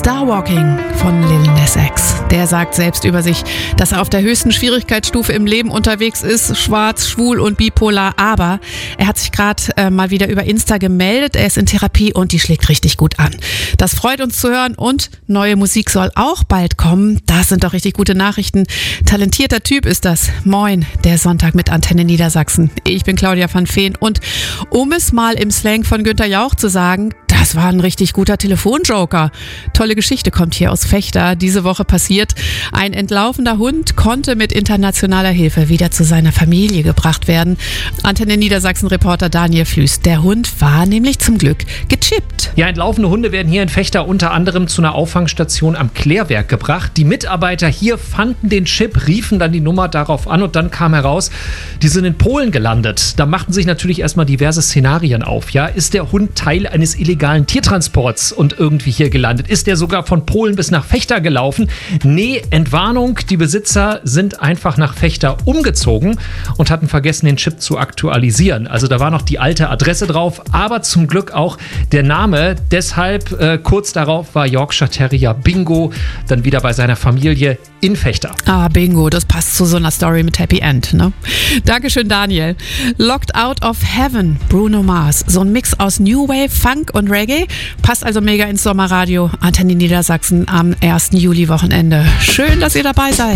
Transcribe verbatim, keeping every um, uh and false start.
Starwalking von Lil Nas X. Der sagt selbst über sich, dass er auf der höchsten Schwierigkeitsstufe im Leben unterwegs ist, schwarz, schwul und bipolar, aber er hat sich gerade äh, mal wieder über Insta gemeldet, er ist in Therapie und die schlägt richtig gut an. Das freut uns zu hören und neue Musik soll auch bald kommen. Das sind doch richtig gute Nachrichten. Talentierter Typ ist das. Moin, der Sonntag mit Antenne Niedersachsen. Ich bin Claudia van Veen und um es mal im Slang von Günther Jauch zu sagen, das war ein richtig guter Telefonjoker. Tolle Geschichte kommt hier aus Vechta. Diese Woche passiert. Ein entlaufener Hund konnte mit internationaler Hilfe wieder zu seiner Familie gebracht werden. Antenne Niedersachsen-Reporter Daniel Flüß. Der Hund war nämlich zum Glück gechippt. Ja, entlaufene Hunde werden hier in Vechta unter anderem zu einer Auffangstation am Klärwerk gebracht. Die Mitarbeiter hier fanden den Chip, riefen dann die Nummer darauf an und dann kam heraus, die sind in Polen gelandet. Da machten sich natürlich erstmal diverse Szenarien auf. Ja, ist der Hund Teil eines illegalen Tiertransports und irgendwie hier gelandet? Ist der sogar von Polen bis nach Vechta gelaufen? Nee, Entwarnung, die Besitzer sind einfach nach Vechta umgezogen und hatten vergessen, den Chip zu aktualisieren. Also da war noch die alte Adresse drauf, aber zum Glück auch der Name. Deshalb äh, kurz darauf war Yorkshire Terrier Bingo dann wieder bei seiner Familie in Vechta. Ah, Bingo, das passt zu so einer Story mit Happy End, ne? Dankeschön, Daniel. Locked Out of Heaven, Bruno Mars. So ein Mix aus New Wave, Funk und Reggae. Passt also mega ins Sommerradio. Antenne Niedersachsen am ersten Juli-Wochenende. Schön, dass ihr dabei seid.